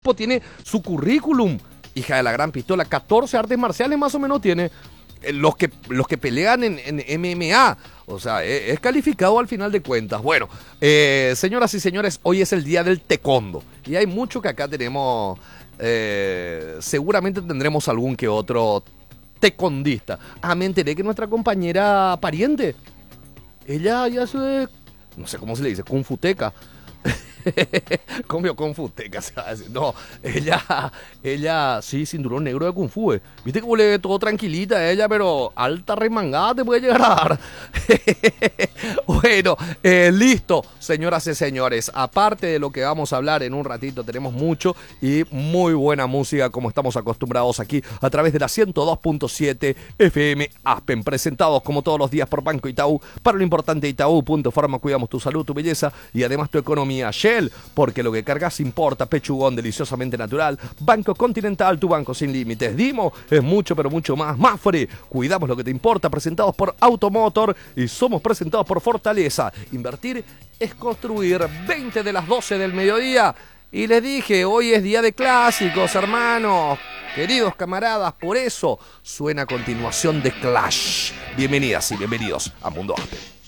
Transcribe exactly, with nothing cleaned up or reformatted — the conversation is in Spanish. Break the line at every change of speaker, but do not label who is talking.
tipo tiene su currículum. Hija de la gran pistola, catorce artes marciales más o menos tiene. Los que, los que pelean en, en M M A. O sea, es, es calificado al final de cuentas. Bueno, eh, señoras y señores, hoy es el día del taekwondo. Y hay mucho que acá tenemos. Eh, seguramente tendremos algún que otro taekwondista. Ah, me enteré que nuestra compañera pariente, ella ya se... no sé cómo se le dice, kungfuteca. Comió Kung Fu teca, se va a decir. No, ella, ella, sí, cinturón negro de Kung Fu. Eh. Viste cómo le ve todo tranquilita ella, pero alta remangada te puede llegar a dar. Bueno, eh, listo, señoras y señores. Aparte de lo que vamos a hablar en un ratito, tenemos mucho y muy buena música, como estamos acostumbrados aquí, a través de la ciento dos punto siete F M Aspen. Presentados como todos los días por Banco Itaú. Para lo importante, Itaú punto Pharma, cuidamos tu salud, tu belleza y además tu economía. Shell, porque lo que cargas importa. Pechugón, deliciosamente natural. Banco Continental, tu banco sin límites. Dimo, es mucho pero mucho más. Mafre, cuidamos lo que te importa. Presentados por Automotor y somos presentados por Fortaleza. Invertir es construir. Veinte de las doce del mediodía. Y les dije, hoy es día de clásicos, hermanos. Queridos camaradas, por eso suena a continuación de Clash. Bienvenidas y bienvenidos a Mundo Aspen.